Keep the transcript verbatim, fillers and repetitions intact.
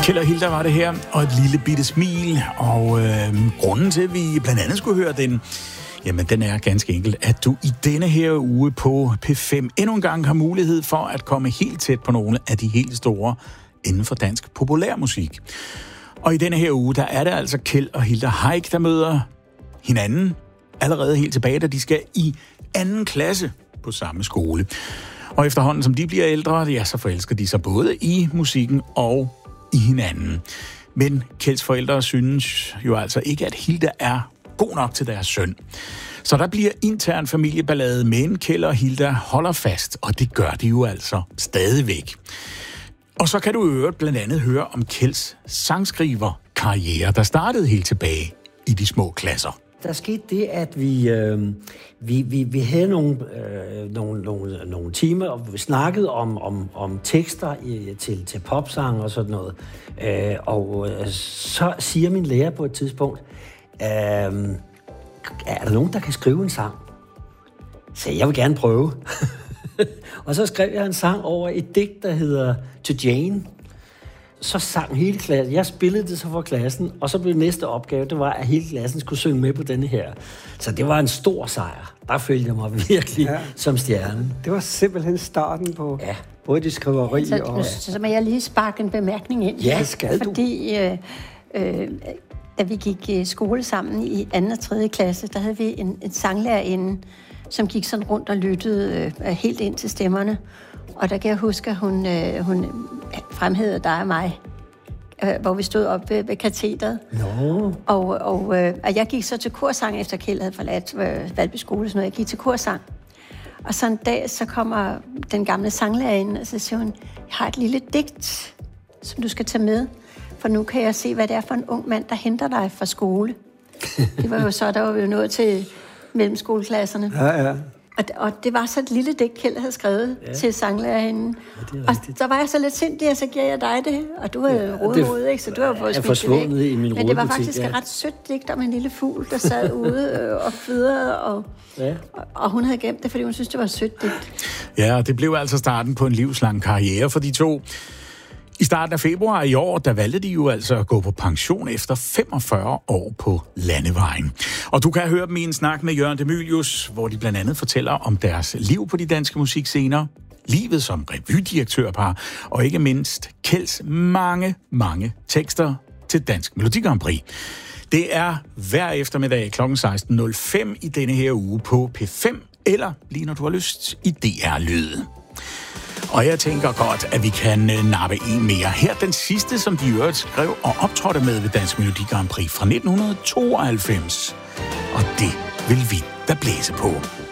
Kjeld og Hilda var det her, og et lille bitte smil. Og øh, grunden til, at vi blandt andet skulle høre den, jamen den er ganske enkelt, at du i denne her uge på P fem endnu en gang har mulighed for at komme helt tæt på nogle af de helt store inden for dansk populærmusik. Og i denne her uge, der er det altså Kjeld og Hilda Heick, der møder hinanden allerede helt tilbage, da de skal i anden klasse på samme skole. Og efterhånden, som de bliver ældre, ja, så forelsker de sig både i musikken og i hinanden. Men Kjelds forældre synes jo altså ikke, at Hilda er god nok til deres søn. Så der bliver intern familieballade, men Kjeld og Hilda holder fast, og det gør de jo altså stadigvæk. Og så kan du i øvrigt blandt andet høre om Kjelds sangskriverkarriere, der startede helt tilbage i de små klasser. Der skete det, at vi, øh, vi, vi, vi havde nogle, øh, nogle, nogle, nogle timer, og vi snakkede om, om, om tekster i, til, til popsang og sådan noget. Øh, og øh, så siger min lærer på et tidspunkt, øh, er der nogen, der kan skrive en sang? Så jeg vil gerne prøve. Og så skrev jeg en sang over et digt, der hedder To Jane. Så sang hele klassen. Jeg spillede det så for klassen, og så blev næste opgave, det var, at hele klassen skulle synge med på denne her. Så det var en stor sejr. Der følte jeg mig virkelig ja. som stjerne. Det var simpelthen starten på ja. både det skriveri så, og... Så, så må jeg lige sparke en bemærkning ind. Ja, skal du. Fordi øh, øh, da vi gik i skole sammen i anden og tredje klasse, der havde vi en, en sanglærerinde, som gik sådan rundt og lyttede øh, helt ind til stemmerne. Og der kan jeg huske, at hun, øh, hun fremhævede dig og mig, øh, hvor vi stod oppe ved, ved katedret. No. Og, og, øh, og jeg gik så til korsang, efter Kjeld havde forladt øh, Valby skole, så jeg gik til korsang. Og så en dag, så kommer den gamle sanglærerinde, og så siger hun, jeg har et lille digt, som du skal tage med, for nu kan jeg se, hvad det er for en ung mand, der henter dig fra skole. Det var jo så, der var jo nået til mellemskoleklasserne. Ja, ja. Og, og det var så et lille digt, Kjeld havde skrevet ja. til sanglærerinde. Ja, og så var jeg så lidt sindig, og så giver jeg dig det. Og du er ja, rodhoved, ikke? Så du har fået smidt det væk. I min Men det var faktisk ja. et ret sødt digt om en lille fugl, der sad ude og fødede. Og, ja. og, og hun havde gemt det, fordi hun synes, det var et sødt digt. Ja, og det blev altså starten på en livslang karriere for de to. I starten af februar i år, der valgte de jo altså at gå på pension efter femogfyrre år på landevejen. Og du kan høre dem i en snak med Jørgen Demilius, hvor de blandt andet fortæller om deres liv på de danske musikscener, livet som revydirektørpar, og ikke mindst Kjelds mange, mange tekster til Dansk Melodi Grand Prix. Det er hver eftermiddag klokken seksten nul fem i denne her uge på P fem, eller lige når du har lyst i D R-lyden. Og jeg tænker godt, at vi kan nappe en mere. Her den sidste, som de i øvrigt skrev og optrådte med ved Dansk Melodi Grand Prix fra nitten tooghalvfems. Og det vil vi da blæse på.